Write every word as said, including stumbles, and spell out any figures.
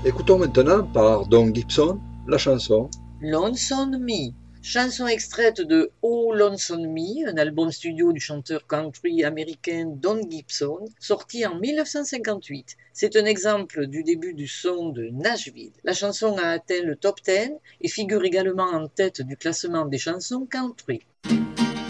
Écoutons maintenant par Don Gibson la chanson Lonesome Me, chanson extraite de Oh Lonesome Me, un album studio du chanteur country américain Don Gibson, sorti en mille neuf cent cinquante-huit. C'est un exemple du début du son de Nashville. La chanson a atteint le top dix et figure également en tête du classement des chansons country.